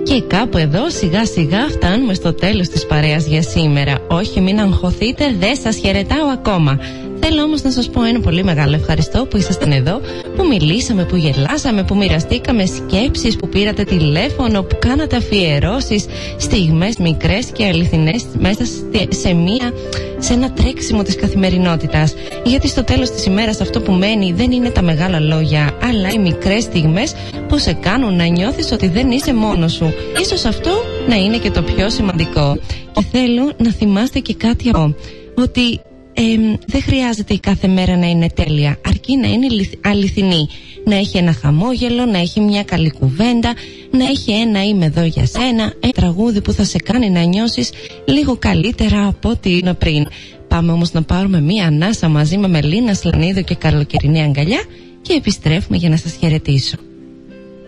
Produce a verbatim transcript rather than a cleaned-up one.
Και κάπου εδώ σιγά σιγά φτάνουμε στο τέλος της παρέας για σήμερα. Όχι, μην αγχωθείτε, δεν σας χαιρετάω ακόμα. Θέλω όμως να σας πω ένα πολύ μεγάλο ευχαριστώ που ήσασταν εδώ, που μιλήσαμε, που γελάσαμε, που μοιραστήκαμε σκέψεις, που πήρατε τηλέφωνο, που κάνατε αφιερώσεις, στιγμές μικρές και αληθινές μέσα σε, μία, σε ένα τρέξιμο της καθημερινότητας. Γιατί στο τέλος της ημέρας αυτό που μένει δεν είναι τα μεγάλα λόγια, αλλά οι μικρές στιγμές που σε κάνουν να νιώθεις ότι δεν είσαι μόνος σου. Ίσως αυτό να είναι και το πιο σημαντικό. Και θέλω να θυμάστε και κάτι άλλο, ότι Ε, δεν χρειάζεται η κάθε μέρα να είναι τέλεια, αρκεί να είναι αληθινή. Να έχει ένα χαμόγελο, να έχει μια καλή κουβέντα, να έχει ένα είμαι εδώ για σένα, ένα τραγούδι που θα σε κάνει να νιώσεις λίγο καλύτερα από ό,τι είναι πριν. Πάμε όμως να πάρουμε μια ανάσα μαζί με Μελίνα Σλανίδου και καλοκαιρινή αγκαλιά και επιστρέφουμε για να σας χαιρετήσω.